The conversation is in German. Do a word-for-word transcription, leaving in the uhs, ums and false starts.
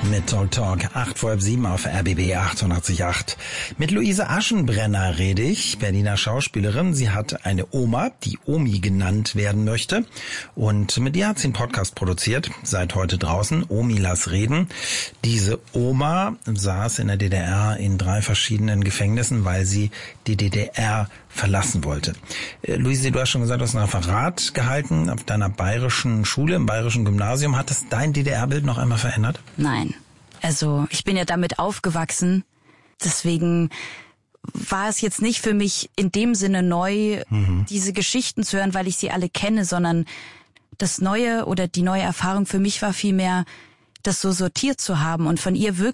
mit Talk Talk, acht vor halb sieben auf R B B achtundachtzig Komma acht. Mit Luise Aschenbrenner rede ich, Berliner Schauspielerin. Sie hat eine Oma, die Omi genannt werden möchte. Und mit ihr hat sie einen Podcast produziert, seit heute draußen, Omi lass reden. Diese Oma saß in der D D R in drei verschiedenen Gefängnissen, weil sie die D D R verlassen wollte. Äh, Luise, du hast schon gesagt, du hast ein Referat gehalten auf deiner bayerischen Schule, im bayerischen Gymnasium. Hat das dein D D R-Bild noch einmal verändert? Nein. Also ich bin ja damit aufgewachsen. Deswegen war es jetzt nicht für mich in dem Sinne neu, mhm. diese Geschichten zu hören, weil ich sie alle kenne, sondern das Neue oder die neue Erfahrung für mich war vielmehr, das so sortiert zu haben und von ihr